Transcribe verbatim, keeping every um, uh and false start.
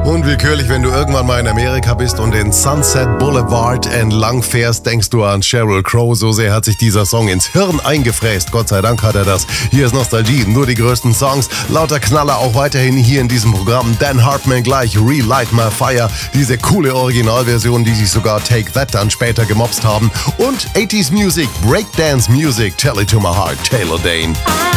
Unwillkürlich, wenn du irgendwann mal in Amerika bist und den Sunset Boulevard entlang fährst, denkst du an Sheryl Crow. So sehr hat sich dieser Song ins Hirn eingefräst. Gott sei Dank hat er das. Hier ist Nostalgie, nur die größten Songs. Lauter Knaller auch weiterhin hier in diesem Programm. Dan Hartman gleich, Relight My Fire. Diese coole Originalversion, die sich sogar Take That dann später gemobst haben. Und achtziger Music, Breakdance Music, Tell It To My Heart, Taylor Dayne.